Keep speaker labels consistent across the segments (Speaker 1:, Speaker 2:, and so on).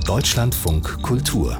Speaker 1: Deutschlandfunk Kultur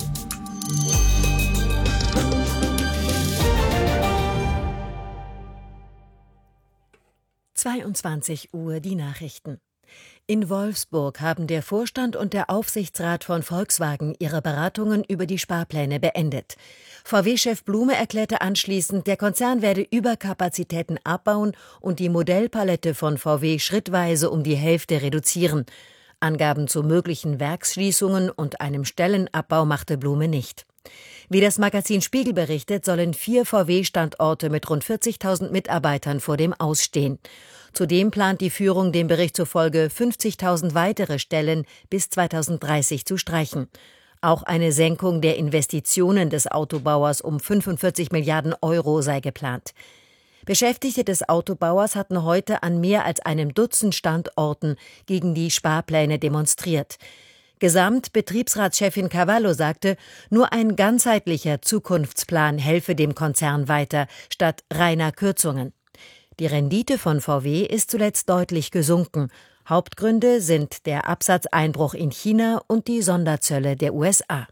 Speaker 2: 22 Uhr die Nachrichten. In Wolfsburg haben der Vorstand und der Aufsichtsrat von Volkswagen ihre Beratungen über die Sparpläne beendet. VW-Chef Blume erklärte anschließend, der Konzern werde Überkapazitäten abbauen und die Modellpalette von VW schrittweise um die Hälfte reduzieren. Angaben zu möglichen Werksschließungen und einem Stellenabbau machte Blume nicht. Wie das Magazin Spiegel berichtet, sollen 4 VW-Standorte mit rund 40.000 Mitarbeitern vor dem Ausstehen. Zudem plant die Führung dem Bericht zufolge 50.000 weitere Stellen bis 2030 zu streichen. Auch eine Senkung der Investitionen des Autobauers um 45 Milliarden Euro sei geplant. Beschäftigte des Autobauers hatten heute an mehr als einem Dutzend Standorten gegen die Sparpläne demonstriert. Gesamtbetriebsratschefin Cavallo sagte, nur ein ganzheitlicher Zukunftsplan helfe dem Konzern weiter, statt reiner Kürzungen. Die Rendite von VW ist zuletzt deutlich gesunken. Hauptgründe sind der Absatzeinbruch in China und die Sonderzölle der USA.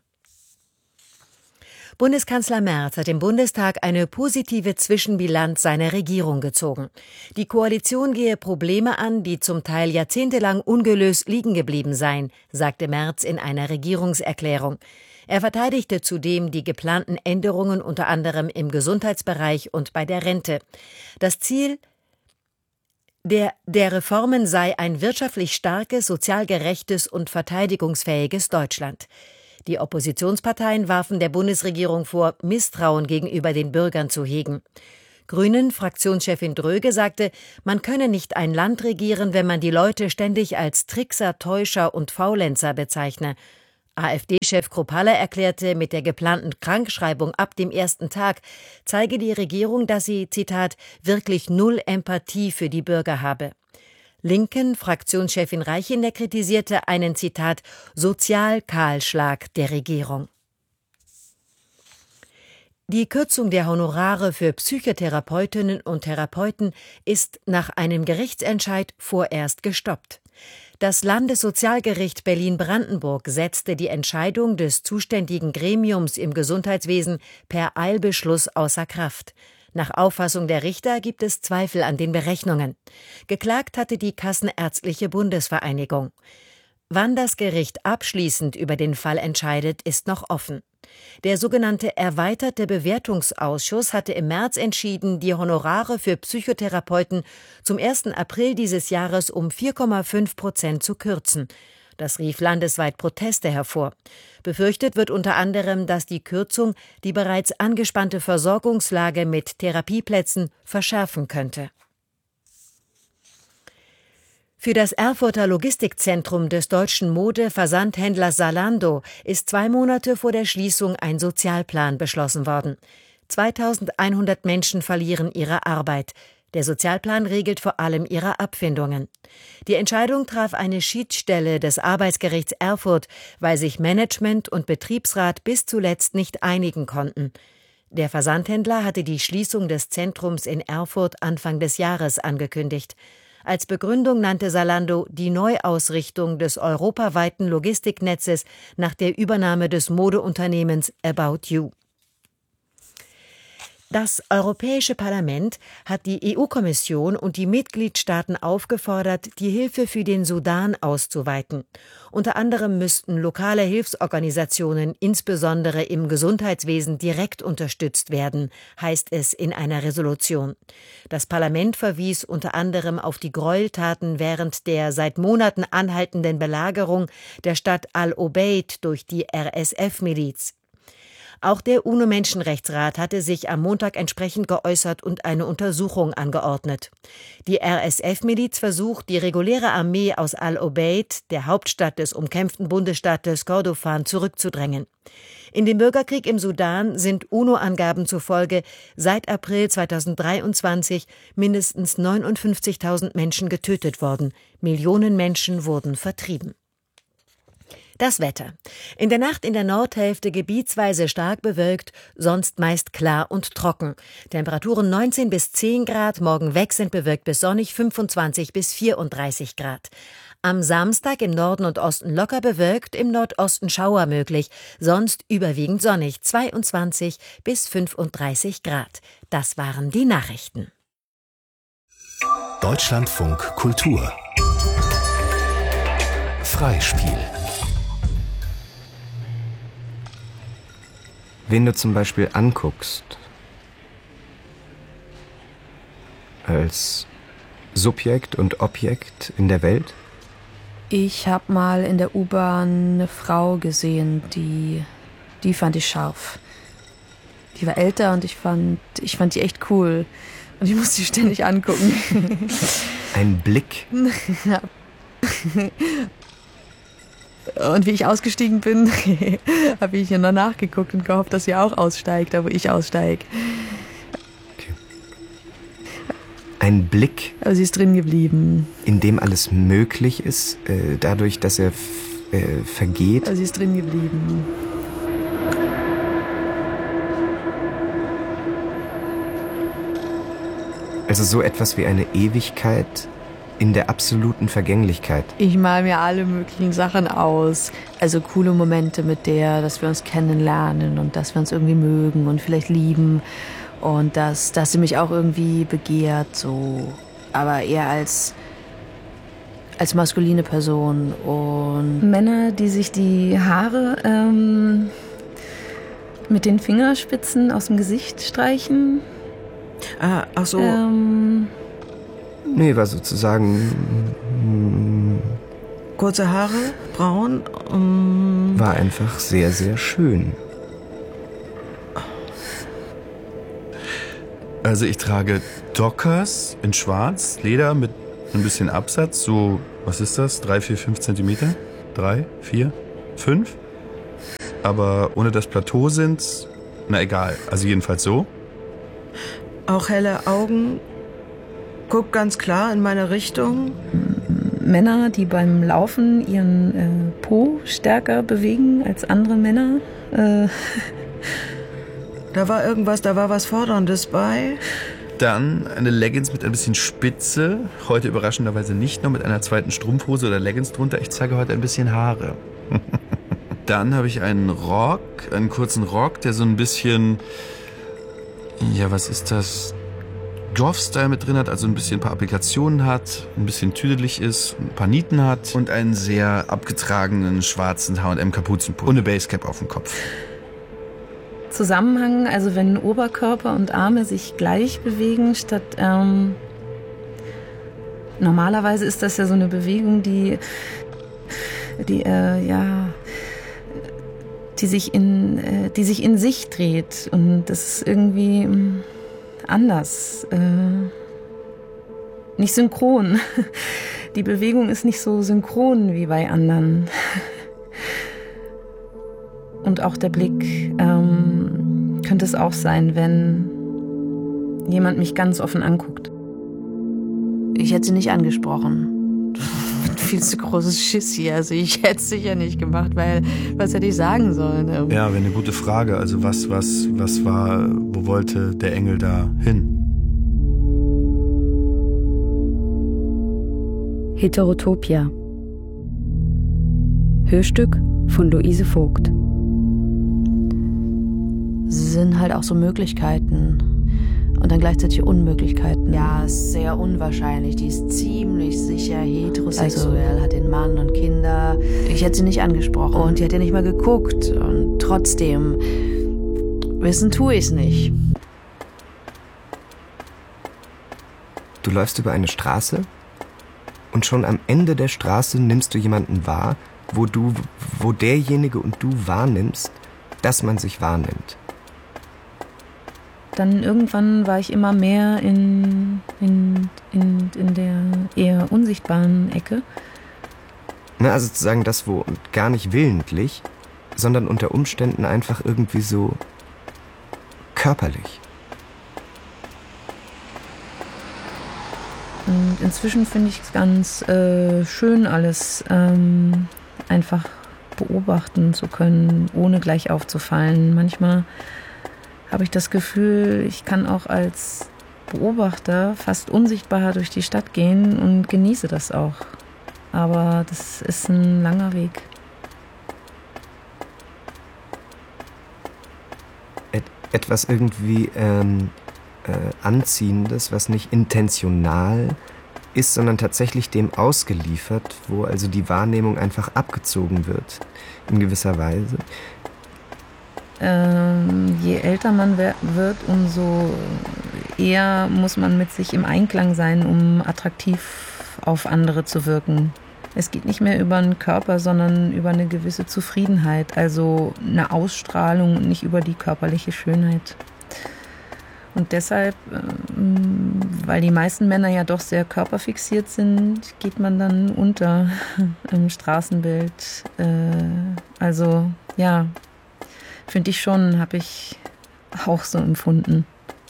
Speaker 2: Bundeskanzler Merz hat im Bundestag eine positive Zwischenbilanz seiner Regierung gezogen. Die Koalition gehe Probleme an, die zum Teil jahrzehntelang ungelöst liegen geblieben seien, sagte Merz in einer Regierungserklärung. Er verteidigte zudem die geplanten Änderungen unter anderem im Gesundheitsbereich und bei der Rente. Das Ziel der Reformen sei ein wirtschaftlich starkes, sozial gerechtes und verteidigungsfähiges Deutschland. Die Oppositionsparteien warfen der Bundesregierung vor, Misstrauen gegenüber den Bürgern zu hegen. Grünen-Fraktionschefin Dröge sagte, man könne nicht ein Land regieren, wenn man die Leute ständig als Trickser, Täuscher und Faulenzer bezeichne. AfD-Chef Kruppalla erklärte, mit der geplanten Krankschreibung ab dem ersten Tag zeige die Regierung, dass sie, Zitat, wirklich null Empathie für die Bürger habe. Linken-Fraktionschefin Reichiner kritisierte einen, Zitat, Sozialkahlschlag der Regierung. Die Kürzung der Honorare für Psychotherapeutinnen und Therapeuten ist nach einem Gerichtsentscheid vorerst gestoppt. Das Landessozialgericht Berlin-Brandenburg setzte die Entscheidung des zuständigen Gremiums im Gesundheitswesen per Eilbeschluss außer Kraft. Nach Auffassung der Richter gibt es Zweifel an den Berechnungen. Geklagt hatte die Kassenärztliche Bundesvereinigung. Wann das Gericht abschließend über den Fall entscheidet, ist noch offen. Der sogenannte erweiterte Bewertungsausschuss hatte im März entschieden, die Honorare für Psychotherapeuten zum 1. April dieses Jahres um 4,5% zu kürzen. Das rief landesweit Proteste hervor. Befürchtet wird unter anderem, dass die Kürzung die bereits angespannte Versorgungslage mit Therapieplätzen verschärfen könnte. Für das Erfurter Logistikzentrum des deutschen Mode-Versandhändlers Zalando ist 2 Monate vor der Schließung ein Sozialplan beschlossen worden. 2.100 Menschen verlieren ihre Arbeit. Der Sozialplan regelt vor allem ihre Abfindungen. Die Entscheidung traf eine Schiedsstelle des Arbeitsgerichts Erfurt, weil sich Management und Betriebsrat bis zuletzt nicht einigen konnten. Der Versandhändler hatte die Schließung des Zentrums in Erfurt Anfang des Jahres angekündigt. Als Begründung nannte Zalando die Neuausrichtung des europaweiten Logistiknetzes nach der Übernahme des Modeunternehmens About You. Das Europäische Parlament hat die EU-Kommission und die Mitgliedstaaten aufgefordert, die Hilfe für den Sudan auszuweiten. Unter anderem müssten lokale Hilfsorganisationen, insbesondere im Gesundheitswesen, direkt unterstützt werden, heißt es in einer Resolution. Das Parlament verwies unter anderem auf die Gräueltaten während der seit Monaten anhaltenden Belagerung der Stadt Al-Obeid durch die RSF-Miliz. Auch der UNO-Menschenrechtsrat hatte sich am Montag entsprechend geäußert und eine Untersuchung angeordnet. Die RSF-Miliz versucht, die reguläre Armee aus Al-Obeid, der Hauptstadt des umkämpften Bundesstaates Kordofan, zurückzudrängen. In dem Bürgerkrieg im Sudan sind UNO-Angaben zufolge seit April 2023 mindestens 59.000 Menschen getötet worden. Millionen Menschen wurden vertrieben. Das Wetter. In der Nacht in der Nordhälfte gebietsweise stark bewölkt, sonst meist klar und trocken. Temperaturen 19 bis 10 Grad, morgen wechselnd bewölkt bis sonnig 25 bis 34 Grad. Am Samstag im Norden und Osten locker bewölkt, im Nordosten Schauer möglich, sonst überwiegend sonnig, 22 bis 35 Grad. Das waren die Nachrichten.
Speaker 1: Deutschlandfunk Kultur Freispiel.
Speaker 3: Wen du zum Beispiel anguckst, als Subjekt und Objekt in der Welt?
Speaker 4: Ich habe mal in der U-Bahn eine Frau gesehen, die fand ich scharf. Die war älter und ich fand die echt cool. Und ich musste sie ständig angucken.
Speaker 3: Ein Blick.
Speaker 4: Ja. Und wie ich ausgestiegen bin, habe ich ihr noch nachgeguckt und gehofft, dass sie auch aussteigt, da wo ich aussteige.
Speaker 3: Okay. Ein Blick.
Speaker 4: Aber sie ist drin geblieben.
Speaker 3: In dem alles möglich ist, dadurch, dass er vergeht.
Speaker 4: Aber sie ist drin geblieben.
Speaker 3: Also so etwas wie eine Ewigkeit in der absoluten Vergänglichkeit.
Speaker 4: Ich male mir alle möglichen Sachen aus. Also coole Momente mit der, dass wir uns kennenlernen und dass wir uns irgendwie mögen und vielleicht lieben. Und dass sie mich auch irgendwie begehrt, so. Aber eher als maskuline Person. Und Männer, die sich die Haare mit den Fingerspitzen aus dem Gesicht streichen.
Speaker 5: Ach so.
Speaker 3: Nee, war sozusagen...
Speaker 5: kurze Haare, braun.
Speaker 3: War einfach sehr, sehr schön.
Speaker 6: Also ich trage Dockers in schwarz, Leder mit ein bisschen Absatz, so, was ist das, 3, 4, 5 Zentimeter? 3, 4, 5? Aber ohne das Plateau sind's, na egal, also jedenfalls so.
Speaker 5: Auch helle Augen, guckt ganz klar in meine Richtung.
Speaker 4: Männer, die beim Laufen ihren Po stärker bewegen als andere Männer.
Speaker 5: Da war was Forderndes bei.
Speaker 6: Dann eine Leggings mit ein bisschen Spitze, heute überraschenderweise nicht nur mit einer zweiten Strumpfhose oder Leggings drunter, ich zeige heute ein bisschen Haare. Dann habe ich einen kurzen Rock, der so ein bisschen... Ja, was ist das? Goth-Style mit drin hat, also ein paar Applikationen hat, ein bisschen tüdelig ist, ein paar Nieten hat und einen sehr abgetragenen schwarzen H&M-Kapuzenpulli und eine Basecap auf dem Kopf.
Speaker 4: Zusammenhang, also wenn Oberkörper und Arme sich gleich bewegen, statt normalerweise ist das ja so eine Bewegung, die sich in sich dreht, und das ist irgendwie anders, nicht synchron. Die Bewegung ist nicht so synchron wie bei anderen. Und auch der Blick könnte es auch sein, wenn jemand mich ganz offen anguckt. Ich hätte sie nicht angesprochen. Viel zu großes Schiss hier. Also ich hätte es sicher nicht gemacht, weil was hätte ich sagen sollen?
Speaker 6: Ja, wäre eine gute Frage. Also was war, wo wollte der Engel da hin?
Speaker 7: Heterotopia. Hörstück von Luise Vogt.
Speaker 4: Sie sind halt auch so Möglichkeiten. Und dann gleichzeitig Unmöglichkeiten. Ja, ist sehr unwahrscheinlich. Die ist ziemlich sicher heterosexuell, hat den Mann und Kinder. Ich hätte sie nicht angesprochen. Und die hat ja nicht mal geguckt. Und trotzdem, wissen tue ich es nicht.
Speaker 3: Du läufst über eine Straße und schon am Ende der Straße nimmst du jemanden wahr, wo derjenige und du wahrnimmst, dass man sich wahrnimmt.
Speaker 4: Dann irgendwann war ich immer mehr in der eher unsichtbaren Ecke.
Speaker 3: Na, also sozusagen das, wo gar nicht willentlich, sondern unter Umständen einfach irgendwie so körperlich.
Speaker 4: Und inzwischen finde ich es ganz schön, alles einfach beobachten zu können, ohne gleich aufzufallen. Manchmal habe ich das Gefühl, ich kann auch als Beobachter fast unsichtbar durch die Stadt gehen und genieße das auch. aber das ist ein langer Weg.
Speaker 3: Etwas irgendwie Anziehendes, was nicht intentional ist, sondern tatsächlich dem ausgeliefert, wo also die Wahrnehmung einfach abgezogen wird, in gewisser Weise.
Speaker 4: Je älter man wird, umso eher muss man mit sich im Einklang sein, um attraktiv auf andere zu wirken. Es geht nicht mehr über den Körper, sondern über eine gewisse Zufriedenheit, also eine Ausstrahlung und nicht über die körperliche Schönheit. Und deshalb, weil die meisten Männer ja doch sehr körperfixiert sind, geht man dann unter im Straßenbild. Also ja, finde ich schon, habe ich auch so empfunden.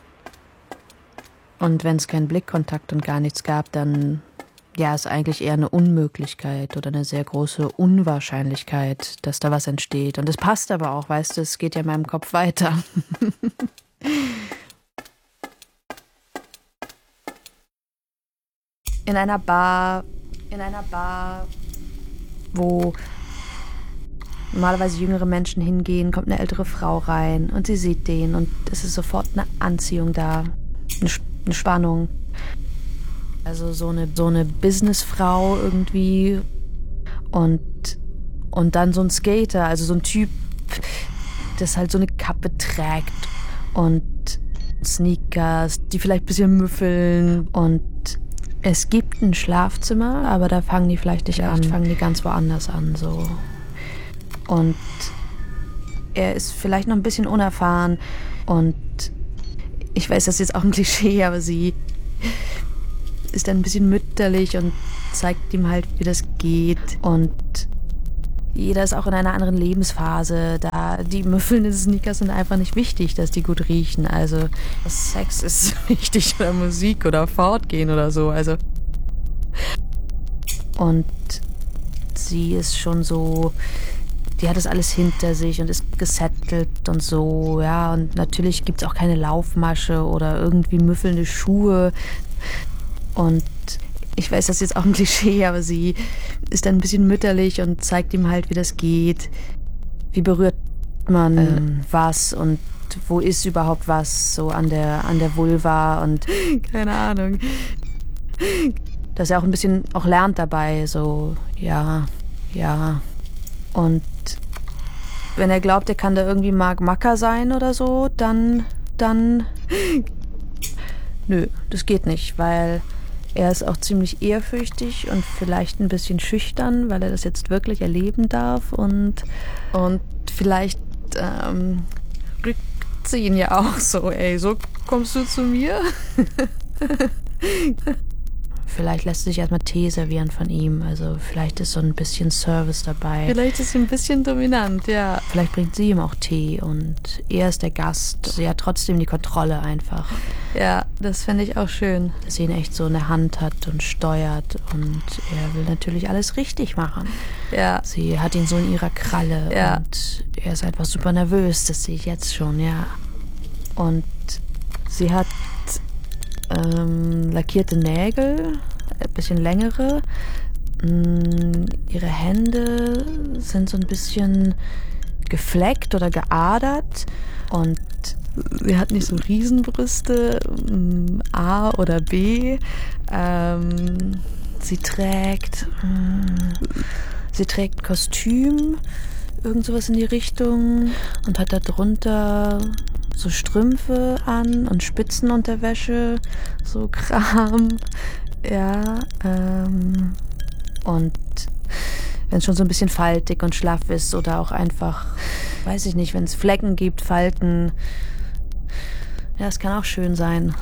Speaker 2: Und wenn es keinen Blickkontakt und gar nichts gab, dann ja, ist eigentlich eher eine Unmöglichkeit oder eine sehr große Unwahrscheinlichkeit, dass da was entsteht. Und es passt aber auch, weißt du, es geht ja in meinem Kopf weiter. In einer Bar, wo normalerweise jüngere Menschen hingehen, kommt eine ältere Frau rein und sie sieht den und es ist sofort eine Anziehung da, eine Spannung. Also so eine Businessfrau irgendwie und dann so ein Skater, also so ein Typ, das halt so eine Kappe trägt und Sneakers, die vielleicht ein bisschen müffeln und es gibt ein Schlafzimmer, aber da fangen die vielleicht nicht an, fangen die ganz woanders an, so. Und er ist vielleicht noch ein bisschen unerfahren und ich weiß, das ist jetzt auch ein Klischee, aber sie ist dann ein bisschen mütterlich und zeigt ihm halt, wie das geht. Und jeder ist auch in einer anderen Lebensphase. Da die müffelnden Sneakers sind einfach nicht wichtig, dass die gut riechen. Also Sex ist wichtig oder Musik oder Fortgehen oder so. Also und sie ist schon so, die hat das alles hinter sich und ist gesettelt und so, ja. Und natürlich gibt's auch keine Laufmasche oder irgendwie müffelnde Schuhe. Und ich weiß, das ist jetzt auch ein Klischee, aber sie ist dann ein bisschen mütterlich und zeigt ihm halt, wie das geht. Wie berührt man was und wo ist überhaupt was so an der Vulva und keine Ahnung. Dass er auch ein bisschen auch lernt dabei, so ja. Und wenn er glaubt, er kann da irgendwie Mark Macker sein oder so, dann nö, das geht nicht, weil er ist auch ziemlich ehrfürchtig und vielleicht ein bisschen schüchtern, weil er das jetzt wirklich erleben darf und vielleicht rückt sie ihn ja auch so, ey, so kommst du zu mir? Vielleicht lässt sich erstmal Tee servieren von ihm. Also vielleicht ist so ein bisschen Service dabei. Vielleicht ist sie ein bisschen dominant, ja. Vielleicht bringt sie ihm auch Tee und er ist der Gast. Sie hat trotzdem die Kontrolle einfach. Ja, das fände ich auch schön. Dass sie ihn echt so in der Hand hat und steuert und er will natürlich alles richtig machen. Ja. Sie hat ihn so in ihrer Kralle und er ist einfach super nervös, das sehe ich jetzt schon, ja. Und sie hat lackierte Nägel, ein bisschen längere. Ihre Hände sind so ein bisschen gefleckt oder geadert und sie hat nicht so Riesenbrüste, A oder B. Sie trägt Kostüm, irgend sowas in die Richtung und hat da drunter so Strümpfe an und Spitzenunterwäsche, so Kram, ja, und wenn es schon so ein bisschen faltig und schlaff ist oder auch einfach, weiß ich nicht, wenn es Flecken gibt, Falten, ja, es kann auch schön sein.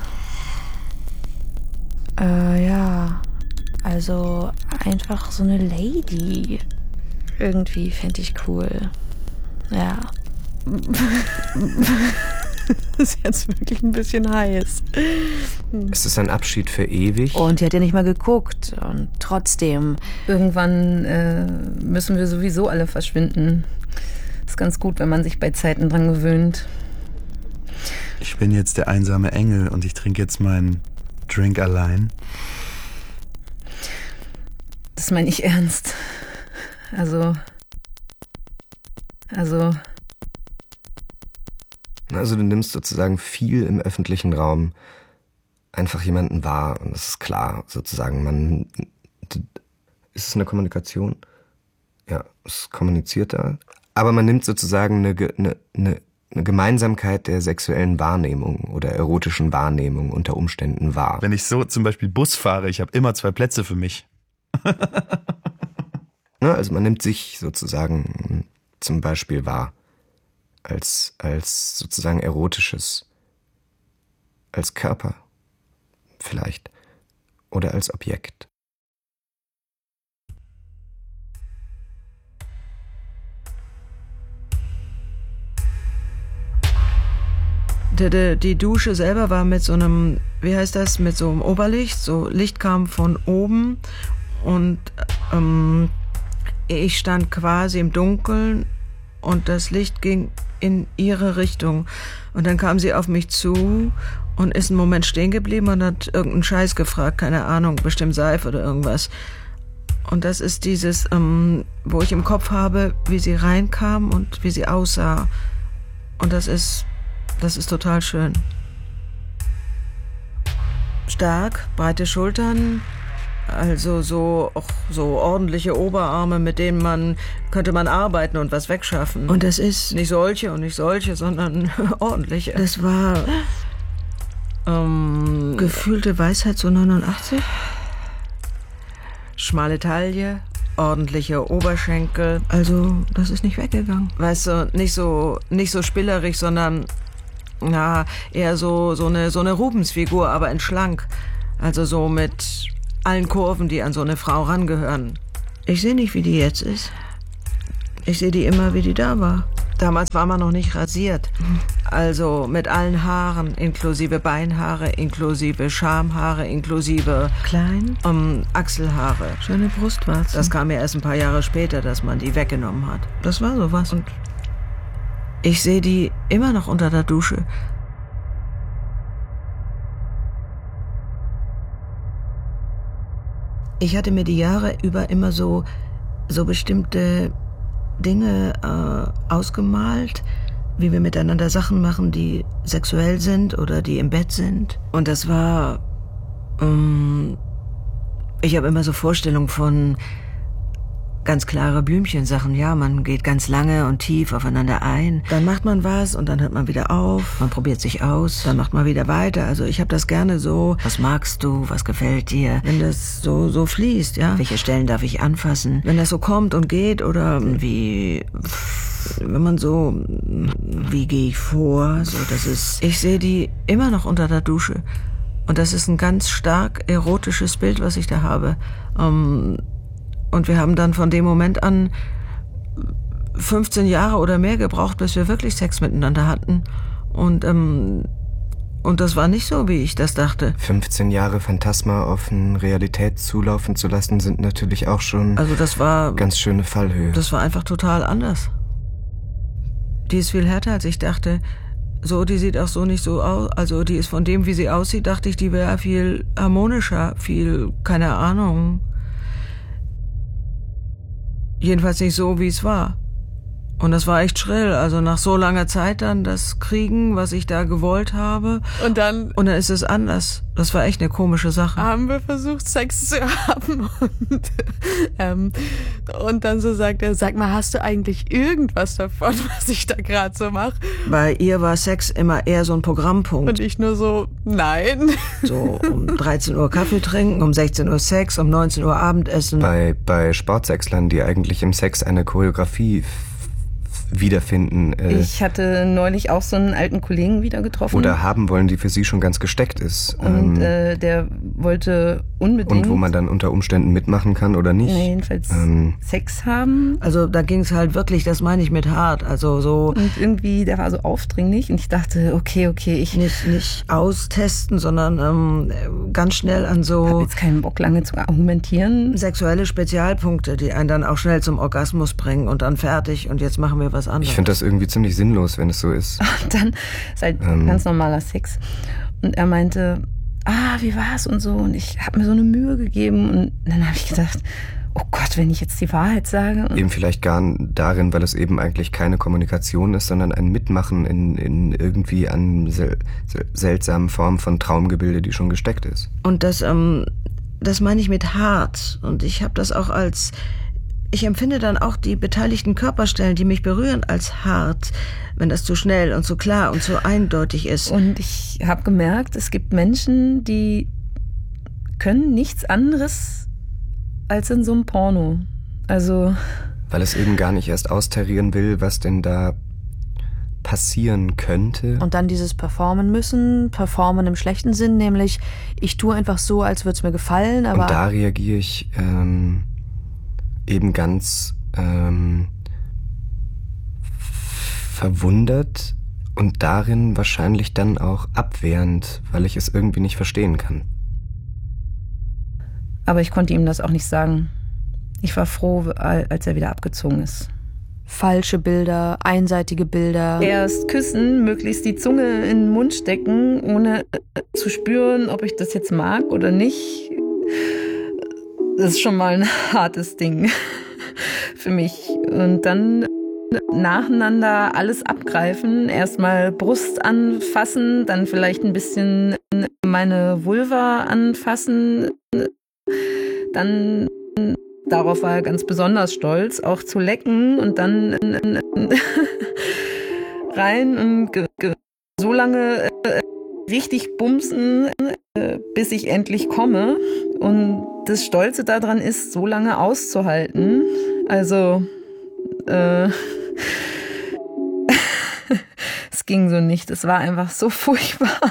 Speaker 2: Ja, also einfach so eine Lady, irgendwie fände ich cool, ja. Das ist jetzt wirklich ein bisschen heiß.
Speaker 3: Ist es ein Abschied für ewig?
Speaker 2: Und die hat ja nicht mal geguckt. Und trotzdem.
Speaker 4: Irgendwann müssen wir sowieso alle verschwinden. Ist ganz gut, wenn man sich bei Zeiten dran gewöhnt.
Speaker 6: Ich bin jetzt der einsame Engel und ich trinke jetzt meinen Drink allein.
Speaker 4: Das meine ich ernst. Also
Speaker 3: du nimmst sozusagen viel im öffentlichen Raum einfach jemanden wahr. Und das ist klar, sozusagen. Ist es eine Kommunikation? Ja, es kommuniziert da. Aber man nimmt sozusagen eine Gemeinsamkeit der sexuellen Wahrnehmung oder erotischen Wahrnehmung unter Umständen wahr.
Speaker 6: Wenn ich so zum Beispiel Bus fahre, ich habe immer 2 Plätze für mich.
Speaker 3: Also man nimmt sich sozusagen zum Beispiel wahr als sozusagen erotisches, als Körper vielleicht oder als Objekt.
Speaker 5: Die Dusche selber war mit so einem, wie heißt das, mit so einem Oberlicht. So Licht kam von oben und ich stand quasi im Dunkeln und das Licht ging in ihre Richtung. Und dann kam sie auf mich zu und ist einen Moment stehen geblieben und hat irgendeinen Scheiß gefragt, keine Ahnung, bestimmt Seife oder irgendwas. Und das ist dieses, wo ich im Kopf habe, wie sie reinkam und wie sie aussah. Und das ist total schön. Stark, breite Schultern, also so ordentliche Oberarme, mit denen könnte man arbeiten und was wegschaffen. Und das ist nicht solche und nicht solche, sondern ordentliche. Das war gefühlte Weisheit so 89. Schmale Taille, ordentliche Oberschenkel. Also, das ist nicht weggegangen. Weißt du, nicht so spielerig, sondern eher so eine Rubensfigur, aber in schlank. Also so mit allen Kurven, die an so eine Frau rangehören. Ich sehe nicht, wie die jetzt ist. Ich sehe die immer, wie die da war. Damals war man noch nicht rasiert. Also mit allen Haaren, inklusive Beinhaare, inklusive Schamhaare, inklusive Achselhaare. Schöne Brustwarzen. Das kam ja erst ein paar Jahre später, dass man die weggenommen hat. Das war sowas. Und ich sehe die immer noch unter der Dusche. Ich hatte mir die Jahre über immer so bestimmte Dinge ausgemalt, wie wir miteinander Sachen machen, die sexuell sind oder die im Bett sind. Und das war, ich habe immer so Vorstellungen von ganz klare Blümchensachen. Ja, man geht ganz lange und tief aufeinander ein. Dann macht man was und dann hört man wieder auf. Man probiert sich aus, dann macht man wieder weiter. Also ich habe das gerne so. Was magst du? Was gefällt dir? Wenn das so fließt, ja. Welche Stellen darf ich anfassen? Wenn das so kommt und geht oder wenn man so, wie gehe ich vor? So, das ist. Ich sehe die immer noch unter der Dusche. Und das ist ein ganz stark erotisches Bild, was ich da habe. Und wir haben dann von dem Moment an 15 Jahre oder mehr gebraucht, bis wir wirklich Sex miteinander hatten. Und das war nicht so, wie ich das dachte.
Speaker 3: 15 Jahre Phantasma auf eine Realität zulaufen zu lassen, sind natürlich auch schon ganz schöne Fallhöhe.
Speaker 5: Das war einfach total anders. Die ist viel härter, als ich dachte. So, die sieht auch so nicht so aus. Also die ist von dem, wie sie aussieht, dachte ich, die wäre viel harmonischer, viel, keine Ahnung. Jedenfalls nicht so, wie es war. Und das war echt schrill. Also nach so langer Zeit dann das Kriegen, was ich da gewollt habe. Und dann ist es anders. Das war echt eine komische Sache.
Speaker 8: Haben wir versucht, Sex zu haben. Und dann so sagt er, sag mal, hast du eigentlich irgendwas davon, was ich da gerade so mache?
Speaker 5: Bei ihr war Sex immer eher so ein Programmpunkt.
Speaker 8: Und ich nur so, nein.
Speaker 5: So um 13 Uhr Kaffee trinken, um 16 Uhr Sex, um 19 Uhr Abendessen.
Speaker 3: Bei Sportsexlern, die eigentlich im Sex eine Choreografie wiederfinden.
Speaker 4: Ich hatte neulich auch so einen alten Kollegen wieder getroffen.
Speaker 3: Oder haben wollen, die für sie schon ganz gesteckt ist.
Speaker 4: Und der wollte unbedingt...
Speaker 3: Und wo man dann unter Umständen mitmachen kann oder nicht.
Speaker 4: Nee, jedenfalls Sex haben.
Speaker 5: Also da ging es halt wirklich, das meine ich mit hart. Also so...
Speaker 4: Und irgendwie, der war so aufdringlich und ich dachte, okay, ich...
Speaker 5: Nicht austesten, sondern ganz schnell an so...
Speaker 4: Ich habe jetzt keinen Bock, lange zu argumentieren.
Speaker 5: Sexuelle Spezialpunkte, die einen dann auch schnell zum Orgasmus bringen und dann fertig und jetzt machen wir was anderes.
Speaker 3: Ich finde das irgendwie ziemlich sinnlos, wenn es so ist.
Speaker 4: Und dann ist halt ganz normaler Sex. Und er meinte, wie war's und so. Und ich habe mir so eine Mühe gegeben. Und dann habe ich gedacht, oh Gott, wenn ich jetzt die Wahrheit sage.
Speaker 3: Eben vielleicht gar darin, weil es eben eigentlich keine Kommunikation ist, sondern ein Mitmachen in irgendwie an seltsamen Formen von Traumgebilde, die schon gesteckt ist.
Speaker 5: Und das meine ich mit hart. Und ich habe das auch ich empfinde dann auch die beteiligten Körperstellen, die mich berühren, als hart, wenn das zu schnell und zu klar und zu eindeutig ist.
Speaker 4: Und ich habe gemerkt, es gibt Menschen, die können nichts anderes als in so einem Porno. Also...
Speaker 3: Weil es eben gar nicht erst austarieren will, was denn da passieren könnte.
Speaker 4: Und dann dieses Performen im schlechten Sinn, nämlich ich tue einfach so, als würde es mir gefallen, aber...
Speaker 3: Und da reagiere ich eben ganz verwundert und darin wahrscheinlich dann auch abwehrend, weil ich es irgendwie nicht verstehen kann.
Speaker 4: Aber ich konnte ihm das auch nicht sagen. Ich war froh, als er wieder abgezogen ist. Falsche Bilder, einseitige Bilder. Erst küssen, möglichst die Zunge in den Mund stecken, ohne zu spüren, ob ich das jetzt mag oder nicht. Das ist schon mal ein hartes Ding für mich. Und dann nacheinander alles abgreifen. Erstmal Brust anfassen, dann vielleicht ein bisschen meine Vulva anfassen. Dann, darauf war er ganz besonders stolz, auch zu lecken und dann rein und so lange richtig bumsen, bis ich endlich komme. Und das Stolze daran ist, so lange auszuhalten. Also, es ging so nicht. Es war einfach so furchtbar.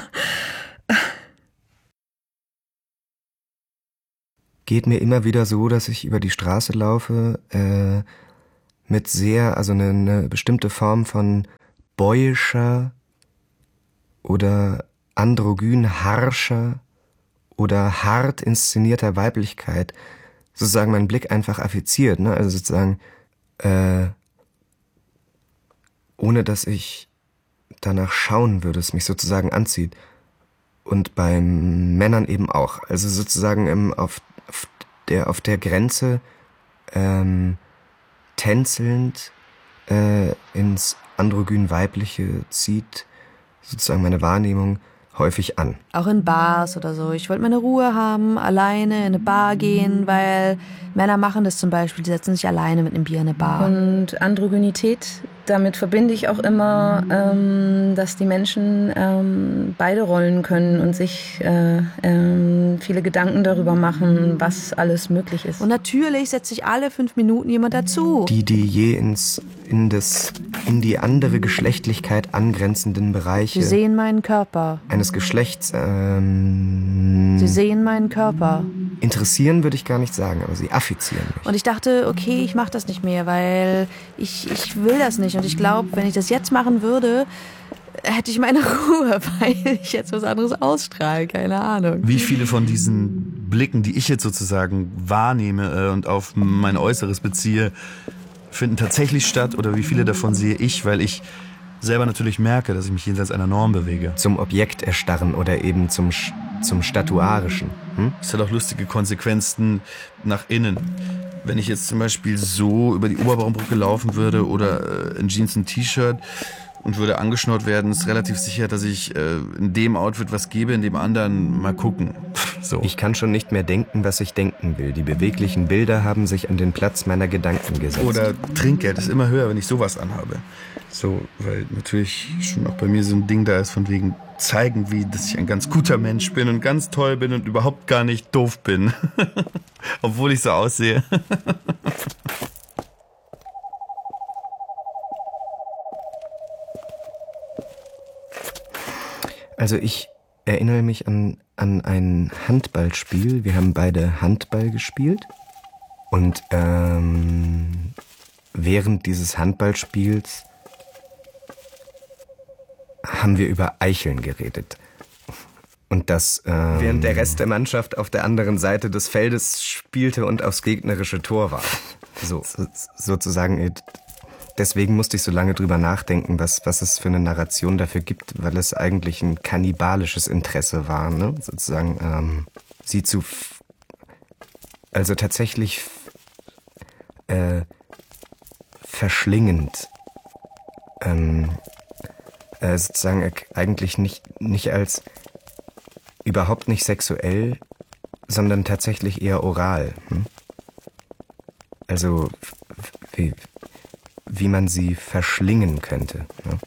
Speaker 3: Geht mir immer wieder so, dass ich über die Straße laufe, mit eine bestimmte Form von boyischer oder androgyn harscher oder hart inszenierter Weiblichkeit sozusagen meinen Blick einfach affiziert, ne? Also sozusagen ohne dass ich danach schauen würde, es mich sozusagen anzieht. Und bei Männern eben auch. Also sozusagen auf der Grenze tänzelnd ins androgyn-weibliche zieht sozusagen meine Wahrnehmung häufig an.
Speaker 4: Auch in Bars oder so. Ich wollte meine Ruhe haben, alleine in eine Bar gehen, weil Männer machen das zum Beispiel, die setzen sich alleine mit einem Bier in eine Bar. Und Androgynität, damit verbinde ich auch immer, dass die Menschen beide Rollen können und sich viele Gedanken darüber machen, was alles möglich ist. Und natürlich setzt sich alle 5 Minuten jemand dazu.
Speaker 3: Die je in die andere Geschlechtlichkeit angrenzenden Bereiche.
Speaker 4: Sie sehen meinen Körper.
Speaker 3: Eines Geschlechts.
Speaker 4: Sie sehen meinen Körper.
Speaker 3: Interessieren würde ich gar nicht sagen, aber sie affizieren mich.
Speaker 4: Und ich dachte, okay, ich mache das nicht mehr, weil ich will das nicht. Und ich glaube, wenn ich das jetzt machen würde, hätte ich meine Ruhe, weil ich jetzt was anderes ausstrahle, keine Ahnung.
Speaker 6: Wie viele von diesen Blicken, die ich jetzt sozusagen wahrnehme und auf mein Äußeres beziehe, finden tatsächlich statt oder wie viele davon sehe ich, weil ich selber natürlich merke, dass ich mich jenseits einer Norm bewege.
Speaker 3: Zum Objekt erstarren oder eben zum Statuarischen.
Speaker 6: Das hat auch lustige Konsequenzen nach innen. Wenn ich jetzt zum Beispiel so über die Oberbaumbrücke laufen würde oder in Jeans und T-Shirt und würde angeschnauzt werden, ist relativ sicher, dass ich in dem Outfit was gebe, in dem anderen mal gucken. So.
Speaker 3: Ich kann schon nicht mehr denken, was ich denken will. Die beweglichen Bilder haben sich an den Platz meiner Gedanken gesetzt.
Speaker 6: Oder Trinkgeld ist immer höher, wenn ich sowas anhabe. So, weil natürlich schon auch bei mir so ein Ding da ist von wegen zeigen, dass ich ein ganz guter Mensch bin und ganz toll bin und überhaupt gar nicht doof bin. Obwohl ich so aussehe.
Speaker 3: Also ich erinnere mich an ein Handballspiel. Wir haben beide Handball gespielt. Und während dieses Handballspiels haben wir über Eicheln geredet. Und das während der Rest der Mannschaft auf der anderen Seite des Feldes spielte und aufs gegnerische Tor war. So, sozusagen. Deswegen musste ich so lange drüber nachdenken, was es für eine Narration dafür gibt, weil es eigentlich ein kannibalisches Interesse war, ne? Sozusagen, also tatsächlich verschlingend. Sozusagen eigentlich nicht als überhaupt nicht sexuell, sondern tatsächlich eher oral. Also wie man sie verschlingen könnte.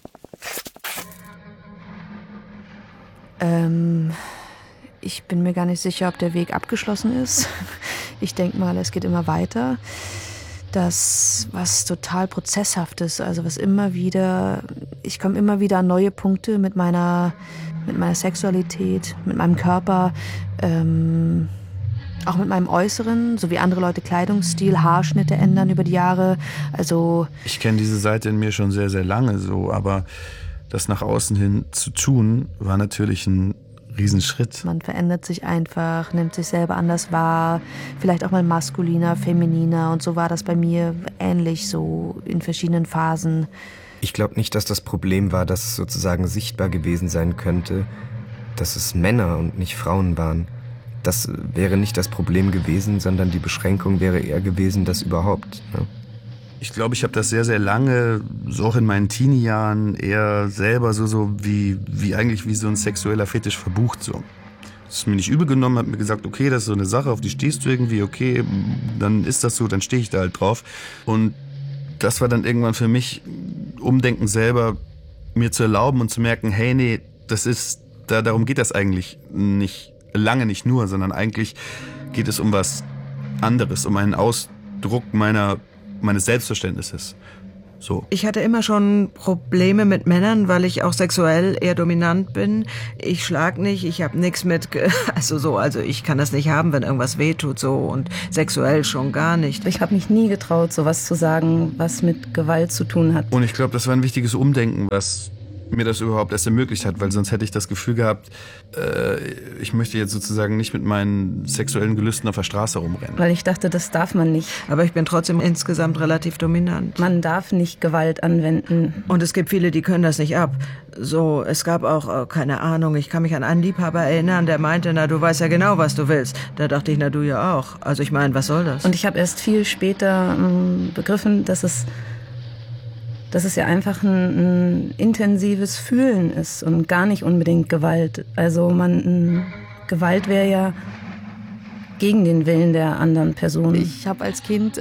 Speaker 4: Ich bin mir gar nicht sicher, ob der Weg abgeschlossen ist. Ich denke mal, es geht immer weiter. Das, was total prozesshaftes, also was immer wieder, ich komme immer wieder an neue Punkte mit meiner Sexualität, mit meinem Körper, auch mit meinem Äußeren, so wie andere Leute Kleidungsstil, Haarschnitte ändern über die Jahre. Also
Speaker 6: ich kenne diese Seite in mir schon sehr, sehr lange so, aber das nach außen hin zu tun, war natürlich ein Riesenschritt.
Speaker 4: Man verändert sich einfach, nimmt sich selber anders wahr, vielleicht auch mal maskuliner, femininer, und so war das bei mir ähnlich, so in verschiedenen Phasen.
Speaker 3: Ich glaube nicht, dass das Problem war, dass es sozusagen sichtbar gewesen sein könnte, dass es Männer und nicht Frauen waren. Das wäre nicht das Problem gewesen, sondern die Beschränkung wäre eher gewesen, dass überhaupt. Ne?
Speaker 6: Ich glaube, ich habe das sehr, sehr lange, so auch in meinen Teenie-Jahren, eher selber so wie eigentlich wie so ein sexueller Fetisch verbucht. So. Das ist mir nicht übel genommen, hat mir gesagt, okay, das ist so eine Sache, auf die stehst du irgendwie, okay, dann ist das so, dann stehe ich da halt drauf. Und das war dann irgendwann für mich Umdenken selber, mir zu erlauben und zu merken, hey, nee, darum geht das eigentlich nicht, lange nicht nur, sondern eigentlich geht es um was anderes, um einen Ausdruck meines Selbstverständnisses. So.
Speaker 5: Ich hatte immer schon Probleme mit Männern, weil ich auch sexuell eher dominant bin. Ich schlag nicht, ich habe nichts mit, also ich kann das nicht haben, wenn irgendwas wehtut so, und sexuell schon gar nicht.
Speaker 7: Ich habe mich nie getraut, sowas zu sagen, was mit Gewalt zu tun hat.
Speaker 6: Und ich glaube, das war ein wichtiges Umdenken, was mir das überhaupt erst ermöglicht hat, weil sonst hätte ich das Gefühl gehabt, ich möchte jetzt sozusagen nicht mit meinen sexuellen Gelüsten auf der Straße rumrennen.
Speaker 7: Weil ich dachte, das darf man nicht.
Speaker 5: Aber ich bin trotzdem insgesamt relativ dominant.
Speaker 7: Man darf nicht Gewalt anwenden.
Speaker 5: Und es gibt viele, die können das nicht ab. So, es gab auch, keine Ahnung, ich kann mich an einen Liebhaber erinnern, der meinte, na, du weißt ja genau, was du willst. Da dachte ich, na, du ja auch. Also ich meine, was soll das?
Speaker 7: Und ich habe erst viel später begriffen, dass es ja einfach ein intensives Fühlen ist und gar nicht unbedingt Gewalt. Also Gewalt wäre ja gegen den Willen der anderen Person.
Speaker 8: Ich habe als Kind,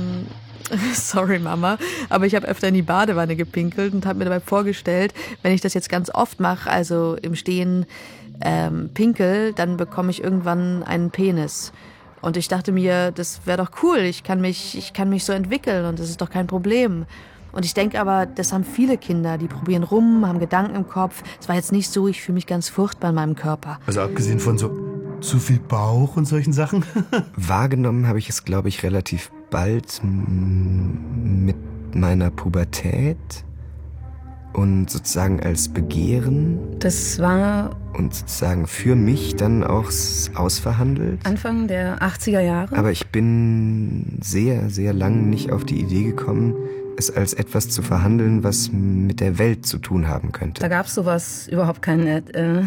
Speaker 8: sorry Mama, aber ich habe öfter in die Badewanne gepinkelt und habe mir dabei vorgestellt, wenn ich das jetzt ganz oft mache, also im Stehen pinkel, dann bekomme ich irgendwann einen Penis. Und ich dachte mir, das wäre doch cool, ich kann mich so entwickeln und das ist doch kein Problem. Und ich denke aber, das haben viele Kinder, die probieren rum, haben Gedanken im Kopf. Es war jetzt nicht so, ich fühle mich ganz furchtbar in meinem Körper.
Speaker 6: Also abgesehen von so zu viel Bauch und solchen Sachen?
Speaker 3: Wahrgenommen habe ich es, glaube ich, relativ bald mit meiner Pubertät und sozusagen als Begehren.
Speaker 7: Das war...
Speaker 3: Und sozusagen für mich dann auch ausverhandelt.
Speaker 7: Anfang der 80er Jahre.
Speaker 3: Aber ich bin sehr, sehr lang nicht auf die Idee gekommen, es als etwas zu verhandeln, was mit der Welt zu tun haben könnte.
Speaker 7: Da gab es sowas überhaupt keine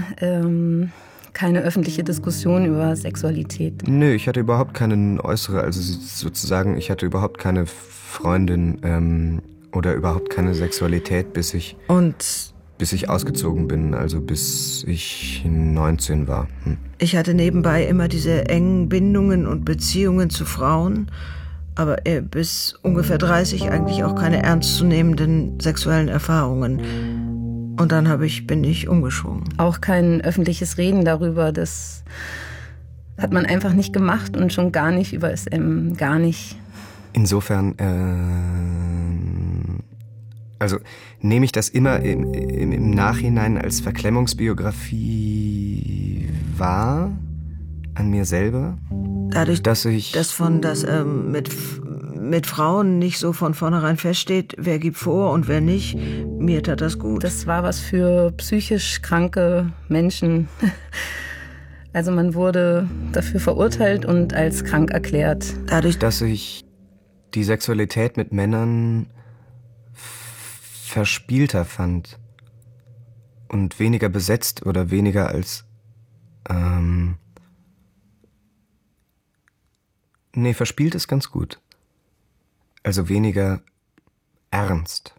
Speaker 7: öffentliche Diskussion über Sexualität.
Speaker 3: Nö, ich hatte überhaupt keine äußere, also sozusagen, ich hatte überhaupt keine Freundin oder überhaupt keine Sexualität, bis ich ausgezogen bin, also bis ich 19 war.
Speaker 5: Ich hatte nebenbei immer diese engen Bindungen und Beziehungen zu Frauen, aber bis ungefähr 30 eigentlich auch keine ernstzunehmenden sexuellen Erfahrungen. Und dann bin ich umgeschwungen.
Speaker 7: Auch kein öffentliches Reden darüber, das hat man einfach nicht gemacht und schon gar nicht über SM, gar nicht.
Speaker 3: Insofern, also nehme ich das immer im Nachhinein als Verklemmungsbiografie wahr, an mir selber.
Speaker 5: Dadurch, dass mit Frauen nicht so von vornherein feststeht, wer gibt vor und wer nicht, mir tat das gut.
Speaker 7: Das war was für psychisch kranke Menschen. Also man wurde dafür verurteilt und als krank erklärt.
Speaker 3: Dadurch, dass ich die Sexualität mit Männern verspielter fand und weniger besetzt oder weniger als verspielt ist ganz gut. Also weniger ernst.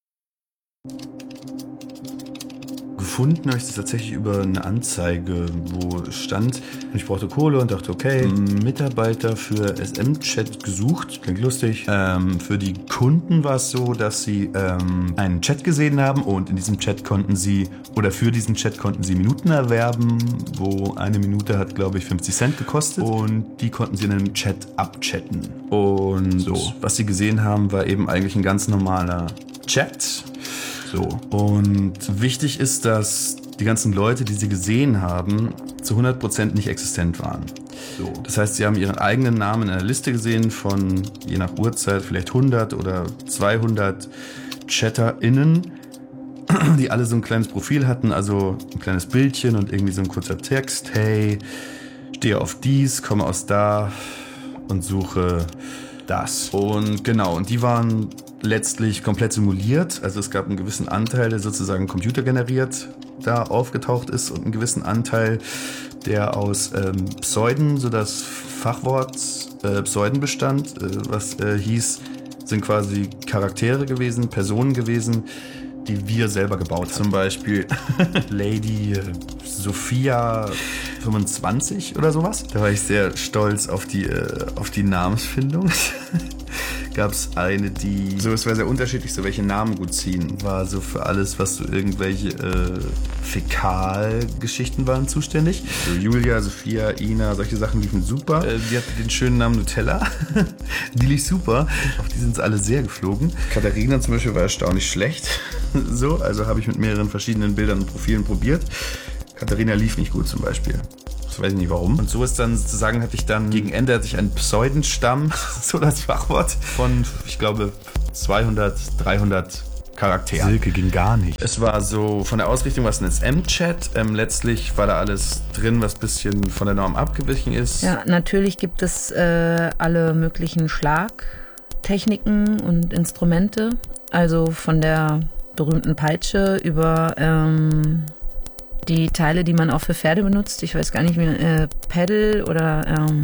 Speaker 6: Gefunden habe ich das tatsächlich über eine Anzeige, wo stand, ich brauchte Kohle und dachte, okay, Mitarbeiter für SM-Chat gesucht, klingt lustig. Für die Kunden war es so, dass sie einen Chat gesehen haben und in diesem Chat für diesen Chat konnten sie Minuten erwerben, wo eine Minute hat, glaube ich, 50 Cent gekostet und die konnten sie in einem Chat abchatten. Und so, was sie gesehen haben, war eben eigentlich ein ganz normaler Chat. So. Und wichtig ist, dass die ganzen Leute, die sie gesehen haben, zu 100% nicht existent waren. So. Das heißt, sie haben ihren eigenen Namen in einer Liste gesehen von, je nach Uhrzeit, vielleicht 100 oder 200 ChatterInnen, die alle so ein kleines Profil hatten, also ein kleines Bildchen und irgendwie so ein kurzer Text. Hey, stehe auf dies, komme aus da und suche das. Und genau, und die waren letztlich komplett simuliert. Also es gab einen gewissen Anteil, der sozusagen computergeneriert da aufgetaucht ist und einen gewissen Anteil, der aus Pseuden, so das Fachwort Pseuden bestand, was hieß, sind quasi Charaktere gewesen, Personen gewesen, die wir selber gebaut haben. Zum Beispiel Lady Sophia 25 oder sowas. Da war ich sehr stolz auf die Namensfindung. Gab es eine, es war sehr unterschiedlich, so welche Namen gut ziehen. War so für alles, was so irgendwelche Fäkalgeschichten waren, zuständig. So Julia, Sophia, Ina, solche Sachen liefen super. Die hatte den schönen Namen Nutella. Die lief super. Auf die sind es alle sehr geflogen. Katharina zum Beispiel war erstaunlich schlecht. So, also habe ich mit mehreren verschiedenen Bildern und Profilen probiert. Katharina lief nicht gut zum Beispiel. Ich weiß nicht warum. Und so ist dann sozusagen, gegen Ende hatte ich einen Pseudenstamm, so das Fachwort, von, ich glaube, 200, 300 Charakteren.
Speaker 1: Silke ging gar nicht.
Speaker 6: Es war so, von der Ausrichtung war es ein SM-Chat. Letztlich war da alles drin, was ein bisschen von der Norm abgewichen ist.
Speaker 7: Ja, natürlich gibt es alle möglichen Schlagtechniken und Instrumente. Also von der berühmten Peitsche über die Teile, die man auch für Pferde benutzt. Ich weiß gar nicht mehr, Pedal oder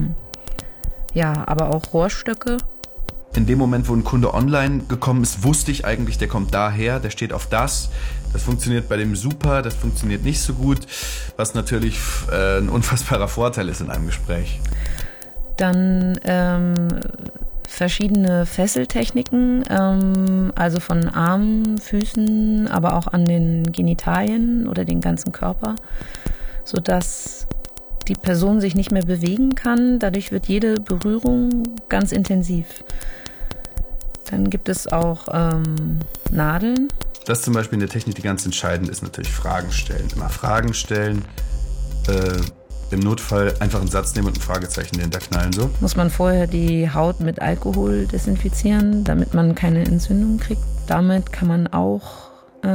Speaker 7: aber auch Rohrstöcke.
Speaker 6: In dem Moment, wo ein Kunde online gekommen ist, wusste ich eigentlich, der kommt daher, der steht auf das. Das funktioniert bei dem super, das funktioniert nicht so gut, was natürlich ein unfassbarer Vorteil ist in einem Gespräch.
Speaker 7: Dann verschiedene Fesseltechniken, also von Armen, Füßen, aber auch an den Genitalien oder den ganzen Körper, sodass die Person sich nicht mehr bewegen kann. Dadurch wird jede Berührung ganz intensiv. Dann gibt es auch Nadeln.
Speaker 6: Das ist zum Beispiel eine Technik, die ganz entscheidend ist, natürlich Fragen stellen. Immer Fragen stellen, im Notfall einfach einen Satz nehmen und ein Fragezeichen dahinter knallen. So.
Speaker 7: Muss man vorher die Haut mit Alkohol desinfizieren, damit man keine Entzündung kriegt. Damit kann man auch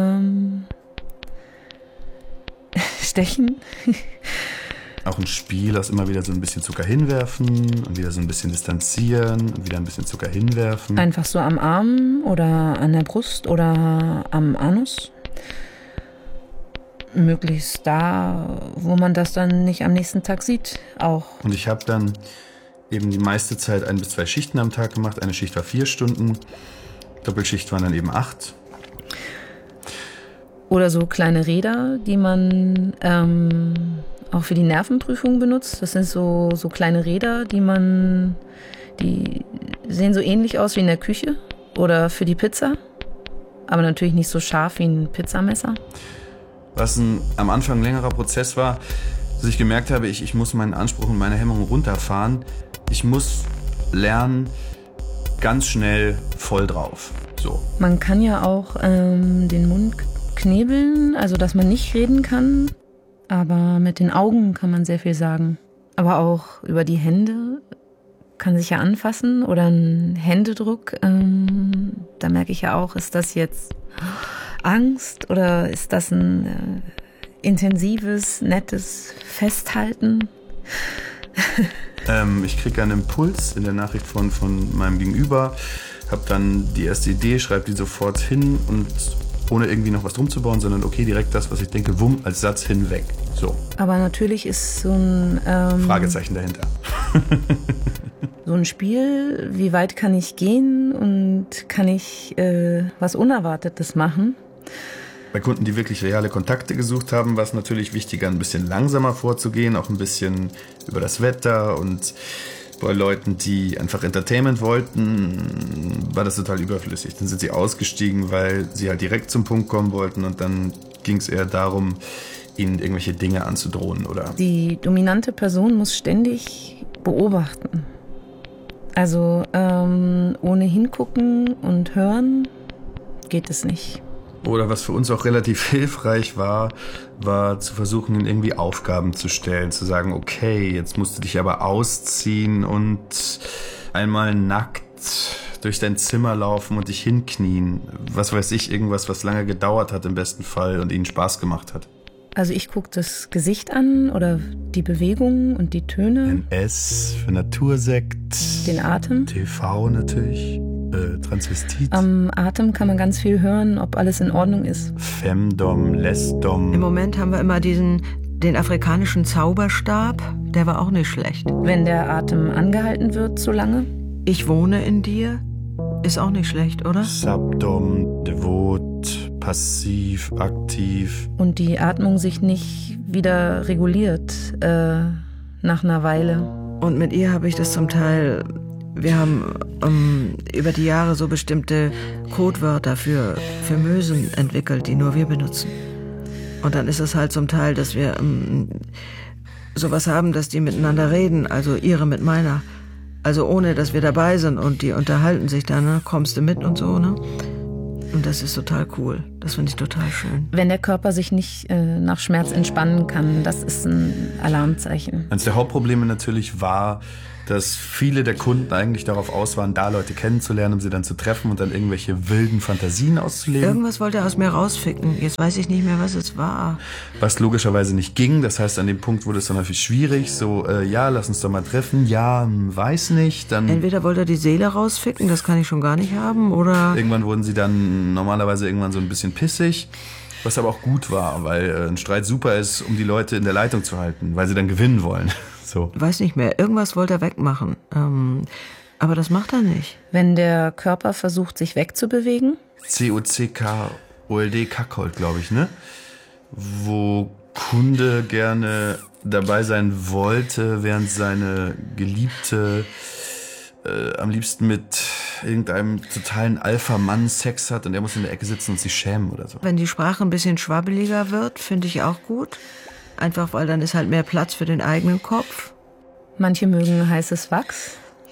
Speaker 7: stechen.
Speaker 6: Auch ein Spiel aus immer wieder so ein bisschen Zucker hinwerfen und wieder so ein bisschen distanzieren und wieder ein bisschen Zucker hinwerfen.
Speaker 7: Einfach so am Arm oder an der Brust oder am Anus. Möglichst da, wo man das dann nicht am nächsten Tag sieht, auch.
Speaker 6: Und ich habe dann eben die meiste Zeit 1 bis 2 Schichten am Tag gemacht. Eine Schicht war 4 Stunden, Doppelschicht waren dann eben 8.
Speaker 7: Oder so kleine Räder, die man auch für die Nervenprüfung benutzt. Das sind so kleine Räder, die sehen so ähnlich aus wie in der Küche oder für die Pizza, aber natürlich nicht so scharf wie ein Pizzamesser.
Speaker 6: Was am Anfang ein längerer Prozess war, dass ich gemerkt habe, ich muss meinen Anspruch und meine Hemmungen runterfahren. Ich muss lernen, ganz schnell voll drauf. So.
Speaker 7: Man kann ja auch den Mund knebeln, also dass man nicht reden kann, aber mit den Augen kann man sehr viel sagen. Aber auch über die Hände kann sich ja anfassen oder ein Händedruck. Da merke ich ja auch, ist das jetzt Angst oder ist das ein intensives, nettes Festhalten?
Speaker 6: Ich kriege einen Impuls in der Nachricht von meinem Gegenüber, habe dann die erste Idee, schreibe die sofort hin und ohne irgendwie noch was drum zu bauen, sondern okay, direkt das, was ich denke, wumm, als Satz hinweg. So.
Speaker 7: Aber natürlich ist so ein
Speaker 6: Fragezeichen dahinter.
Speaker 7: So ein Spiel, wie weit kann ich gehen und kann ich was Unerwartetes machen?
Speaker 6: Bei Kunden, die wirklich reale Kontakte gesucht haben, war es natürlich wichtiger, ein bisschen langsamer vorzugehen, auch ein bisschen über das Wetter. Und bei Leuten, die einfach Entertainment wollten, war das total überflüssig. Dann sind sie ausgestiegen, weil sie halt direkt zum Punkt kommen wollten. Und dann ging es eher darum, ihnen irgendwelche Dinge anzudrohen, oder?
Speaker 7: Die dominante Person muss ständig beobachten. Also ohne hingucken und hören geht es nicht.
Speaker 6: Oder was für uns auch relativ hilfreich war zu versuchen, ihnen irgendwie Aufgaben zu stellen, zu sagen, okay, jetzt musst du dich aber ausziehen und einmal nackt durch dein Zimmer laufen und dich hinknien. Was weiß ich, irgendwas, was lange gedauert hat im besten Fall und ihnen Spaß gemacht hat.
Speaker 7: Also ich gucke das Gesicht an oder die Bewegungen und die Töne.
Speaker 6: Ein S für Natursekt.
Speaker 7: Den Atem.
Speaker 6: TV natürlich. Transvestit.
Speaker 7: Am Atem kann man ganz viel hören, ob alles in Ordnung ist.
Speaker 6: Femdom, Lesdom.
Speaker 5: Im Moment haben wir immer den afrikanischen Zauberstab. Der war auch nicht schlecht.
Speaker 7: Wenn der Atem angehalten wird zu lange.
Speaker 5: Ich wohne in dir. Ist auch nicht schlecht, oder?
Speaker 6: Subdom, devot, passiv, aktiv.
Speaker 7: Und die Atmung sich nicht wieder reguliert nach einer Weile.
Speaker 5: Und mit ihr habe ich das zum Teil... Wir haben über die Jahre so bestimmte Codewörter für Mösen entwickelt, die nur wir benutzen. Und dann ist es halt zum Teil, dass wir sowas haben, dass die miteinander reden, also ihre mit meiner. Also ohne, dass wir dabei sind und die unterhalten sich dann, ne? Kommst du mit und so, ne? Und das ist total cool. Das finde ich total schön.
Speaker 7: Wenn der Körper sich nicht nach Schmerz entspannen kann, das ist ein Alarmzeichen.
Speaker 6: Eines der Hauptprobleme natürlich war, dass viele der Kunden eigentlich darauf aus waren, da Leute kennenzulernen, um sie dann zu treffen und dann irgendwelche wilden Fantasien auszuleben.
Speaker 5: Irgendwas wollte er aus mir rausficken. Jetzt weiß ich nicht mehr, was es war.
Speaker 6: Was logischerweise nicht ging. Das heißt, an dem Punkt wurde es dann häufig schwierig. So, ja, lass uns doch mal treffen. Ja, weiß nicht. Dann
Speaker 5: entweder wollte er die Seele rausficken, das kann ich schon gar nicht haben, oder...
Speaker 6: Irgendwann wurden sie dann normalerweise so ein bisschen pissig. Was aber auch gut war, weil ein Streit super ist, um die Leute in der Leitung zu halten, weil sie dann gewinnen wollen. So.
Speaker 5: Weiß nicht mehr. Irgendwas wollte er wegmachen. Aber das macht er nicht.
Speaker 7: Wenn der Körper versucht, sich wegzubewegen?
Speaker 6: COCK-OLD Kackhold, glaube ich, ne? Wo Kunde gerne dabei sein wollte, während seine Geliebte am liebsten mit irgendeinem totalen Alpha-Mann Sex hat und er muss in der Ecke sitzen und sich schämen oder so.
Speaker 5: Wenn die Sprache ein bisschen schwabbeliger wird, finde ich auch gut. Einfach, weil dann ist halt mehr Platz für den eigenen Kopf.
Speaker 7: Manche mögen heißes Wachs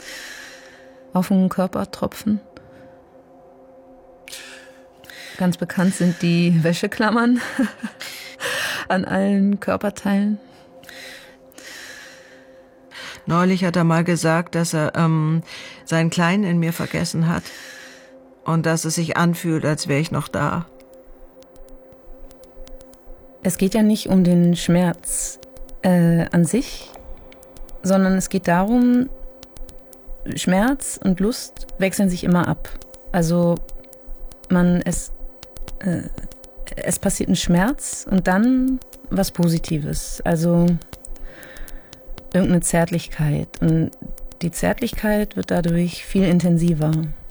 Speaker 7: auf den Körper tropfen. Ganz bekannt sind die Wäscheklammern an allen Körperteilen.
Speaker 5: Neulich hat er mal gesagt, dass er seinen Kleinen in mir vergessen hat und dass es sich anfühlt, als wäre ich noch da.
Speaker 7: Es geht ja nicht um den Schmerz an sich, sondern es geht darum, Schmerz und Lust wechseln sich immer ab. Also es passiert ein Schmerz und dann was Positives, also irgendeine Zärtlichkeit. Und die Zärtlichkeit wird dadurch viel intensiver.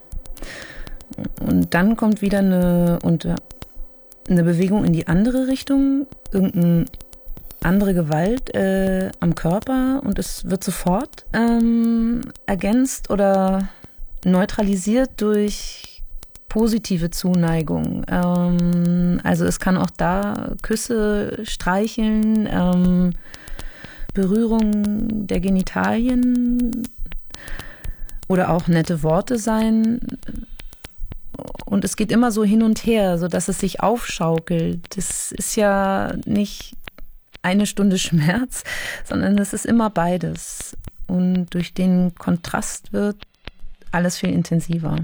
Speaker 7: Und dann kommt wieder eine Bewegung in die andere Richtung, irgendeine andere Gewalt am Körper und es wird sofort ergänzt oder neutralisiert durch positive Zuneigung. Also es kann auch da Küsse, Streicheln, Berührung der Genitalien oder auch nette Worte sein. Und es geht immer so hin und her, sodass es sich aufschaukelt. Das ist ja nicht eine Stunde Schmerz, sondern es ist immer beides. Und durch den Kontrast wird alles viel intensiver.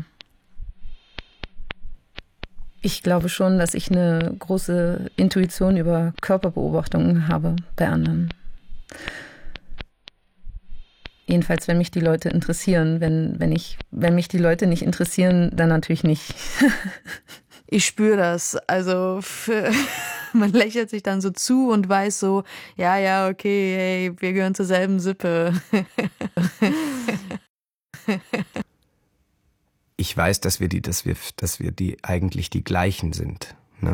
Speaker 7: Ich glaube schon, dass ich eine große Intuition über Körperbeobachtungen habe bei anderen. Jedenfalls, wenn mich die Leute interessieren. Wenn mich die Leute nicht interessieren, dann natürlich nicht.
Speaker 8: Ich spüre das. Also man lächelt sich dann so zu und weiß so, ja, okay, hey, wir gehören zur selben Sippe.
Speaker 3: Ich weiß, dass wir die eigentlich die gleichen sind, ne?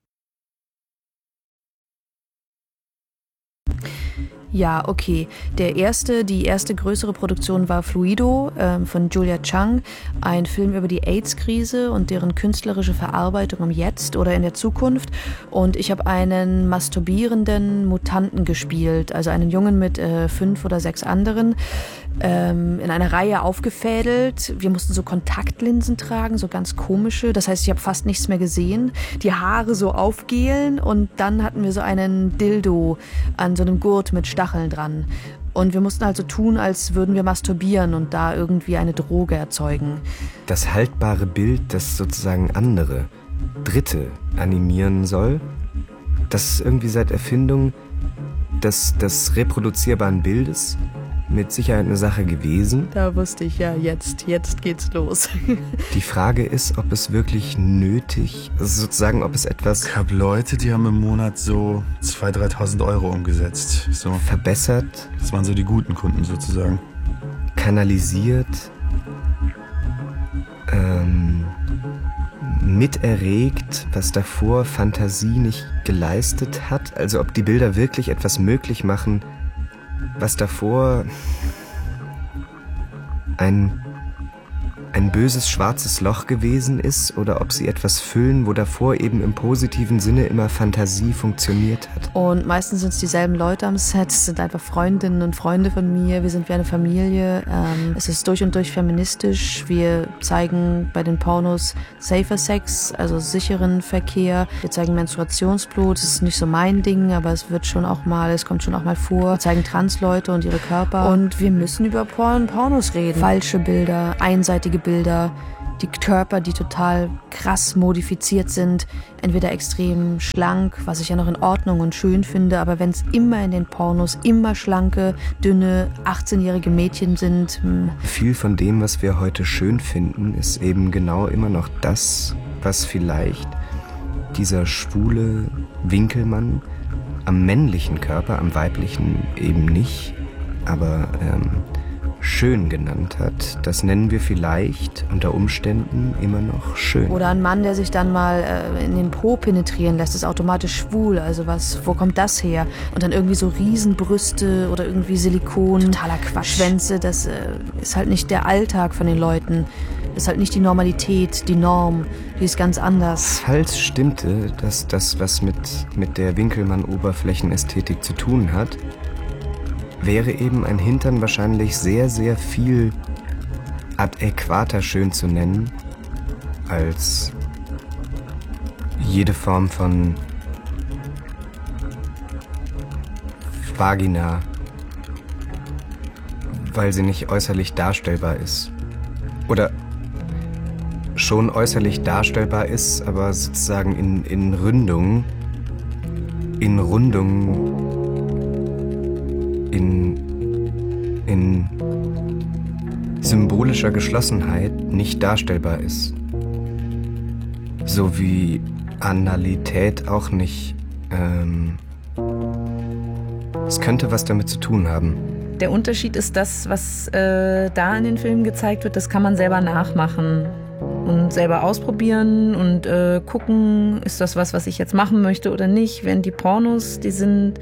Speaker 4: Ja, okay. Die erste größere Produktion war Fluido von Julia Chang, ein Film über die AIDS-Krise und deren künstlerische Verarbeitung im Jetzt oder in der Zukunft. Und ich habe einen masturbierenden Mutanten gespielt, also einen Jungen mit 5 oder 6 anderen, in einer Reihe aufgefädelt. Wir mussten so Kontaktlinsen tragen, so ganz komische. Das heißt, ich habe fast nichts mehr gesehen. Die Haare so aufgelen und dann hatten wir so einen Dildo an so einem Gurt mit Stacheln dran. Und wir mussten also tun, als würden wir masturbieren und da irgendwie eine Droge erzeugen.
Speaker 3: Das haltbare Bild, das sozusagen andere, Dritte animieren soll, das ist irgendwie seit Erfindung des reproduzierbaren Bildes mit Sicherheit eine Sache gewesen.
Speaker 8: Da wusste ich ja, jetzt geht's los.
Speaker 3: Die Frage ist, ob es wirklich nötig, also sozusagen, ob es etwas...
Speaker 6: Ich habe Leute, die haben im Monat so 2.000, 3.000 Euro umgesetzt. So.
Speaker 3: Verbessert.
Speaker 6: Das waren so die guten Kunden sozusagen.
Speaker 3: Kanalisiert. Miterregt, was davor Fantasie nicht geleistet hat. Also ob die Bilder wirklich etwas möglich machen, was davor ein böses schwarzes Loch gewesen ist oder ob sie etwas füllen, wo davor eben im positiven Sinne immer Fantasie funktioniert hat.
Speaker 4: Und meistens sind es dieselben Leute am Set, es sind einfach Freundinnen und Freunde von mir, wir sind wie eine Familie. Es ist durch und durch feministisch, wir zeigen bei den Pornos Safer Sex, also sicheren Verkehr. Wir zeigen Menstruationsblut, das ist nicht so mein Ding, aber es kommt schon auch mal vor. Wir zeigen Transleute und ihre Körper und wir müssen über Pornos reden. Falsche Bilder, einseitige Bilder, die Körper, die total krass modifiziert sind, entweder extrem schlank, was ich ja noch in Ordnung und schön finde, aber wenn es immer in den Pornos immer schlanke, dünne, 18-jährige Mädchen sind.
Speaker 3: Viel von dem, was wir heute schön finden, ist eben genau immer noch das, was vielleicht dieser schwule Winkelmann am männlichen Körper, am weiblichen eben nicht, aber schön genannt hat. Das nennen wir vielleicht unter Umständen immer noch schön.
Speaker 4: Oder ein Mann, der sich dann mal in den Po penetrieren lässt, ist automatisch schwul. Also wo kommt das her? Und dann irgendwie so Riesenbrüste oder irgendwie Silikon. Totaler Quatsch. Schwänze, das ist halt nicht der Alltag von den Leuten. Das ist halt nicht die Normalität, die Norm. Die ist ganz anders.
Speaker 3: Falls stimmte, dass das, was mit der Winkelmann-Oberflächenästhetik zu tun hat, wäre eben ein Hintern wahrscheinlich sehr, sehr viel adäquater schön zu nennen als jede Form von Vagina, weil sie nicht äußerlich darstellbar ist. Oder schon äußerlich darstellbar ist, aber sozusagen in Rundung, in symbolischer Geschlossenheit nicht darstellbar ist. So wie Analität auch nicht. Es könnte was damit zu tun haben.
Speaker 7: Der Unterschied ist das, was da in den Filmen gezeigt wird, das kann man selber nachmachen und selber ausprobieren und gucken, ist das was ich jetzt machen möchte oder nicht. Während die Pornos, die sind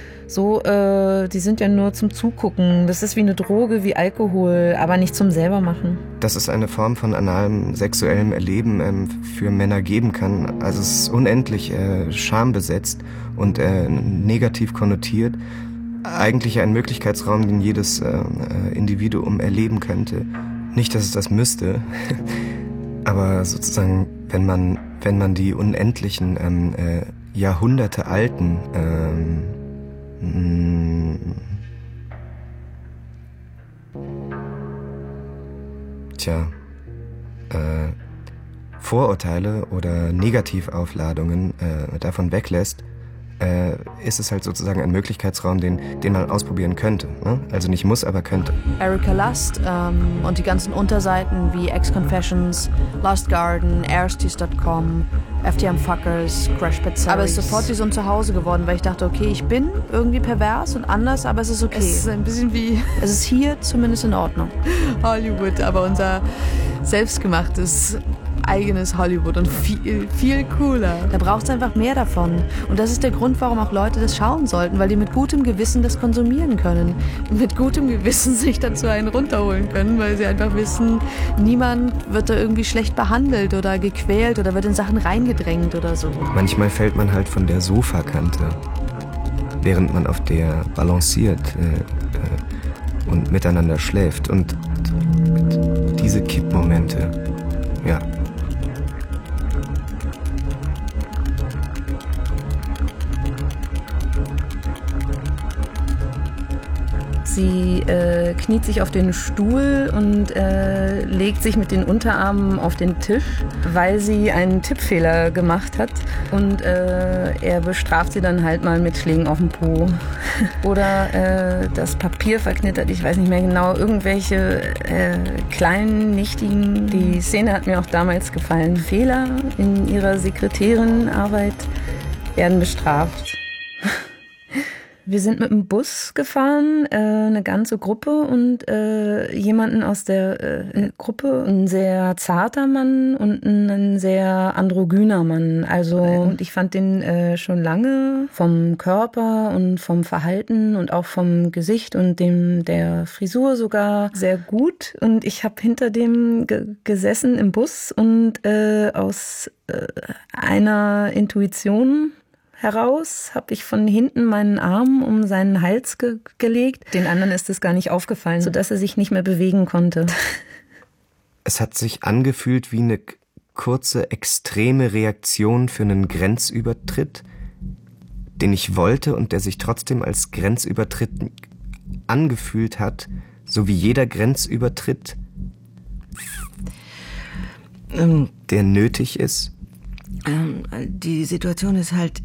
Speaker 7: ja nur zum Zugucken. Das ist wie eine Droge, wie Alkohol, aber nicht zum selbermachen.
Speaker 3: Dass es eine Form von analem sexuellem Erleben für Männer geben kann, also es ist unendlich schambesetzt und negativ konnotiert. Eigentlich ein Möglichkeitsraum, den jedes Individuum erleben könnte. Nicht, dass es das müsste, aber sozusagen, wenn man die unendlichen Jahrhunderte alten Vorurteile oder Negativaufladungen davon weglässt, ist es halt sozusagen ein Möglichkeitsraum, den man ausprobieren könnte. Ne? Also nicht muss, aber könnte.
Speaker 4: Erika Lust und die ganzen Unterseiten wie Ex-Confessions, Lost Garden, Airsties.com, FTM Fuckers, Crash Pizza. Aber es ist sofort wie so ein Zuhause geworden, weil ich dachte, okay, ich bin irgendwie pervers und anders, aber es ist okay.
Speaker 8: Es ist ein bisschen wie...
Speaker 4: Es ist hier zumindest in Ordnung.
Speaker 8: Hollywood, aber unser selbstgemachtes eigenes Hollywood und viel, viel cooler.
Speaker 4: Da braucht es einfach mehr davon. Und das ist der Grund, warum auch Leute das schauen sollten, weil die mit gutem Gewissen das konsumieren können.
Speaker 8: Mit gutem Gewissen sich dazu einen runterholen können, weil sie einfach wissen, niemand wird da irgendwie schlecht behandelt oder gequält oder wird in Sachen reingedrängt oder so.
Speaker 3: Manchmal fällt man halt von der Sofakante, während man auf der balanciert und miteinander schläft. Und diese Kippmomente, ja.
Speaker 7: Sie kniet sich auf den Stuhl und legt sich mit den Unterarmen auf den Tisch, weil sie einen Tippfehler gemacht hat. Und er bestraft sie dann halt mal mit Schlägen auf den Po. Oder das Papier verknittert, ich weiß nicht mehr genau, irgendwelche kleinen, nichtigen... Die Szene hat mir auch damals gefallen. Fehler in ihrer Sekretärinnenarbeit werden bestraft. Wir sind mit dem Bus gefahren, eine ganze Gruppe und jemanden aus der Gruppe, ein sehr zarter Mann und ein sehr androgyner Mann. Also und ich fand den schon lange vom Körper und vom Verhalten und auch vom Gesicht und der Frisur sogar sehr gut. Und ich habe hinter dem gesessen im Bus und aus einer Intuition heraus habe ich von hinten meinen Arm um seinen Hals gelegt. Den anderen ist es gar nicht aufgefallen, sodass er sich nicht mehr bewegen konnte.
Speaker 3: Es hat sich angefühlt wie eine kurze, extreme Reaktion für einen Grenzübertritt, den ich wollte und der sich trotzdem als Grenzübertritt angefühlt hat, so wie jeder Grenzübertritt, der nötig ist.
Speaker 5: Die Situation ist halt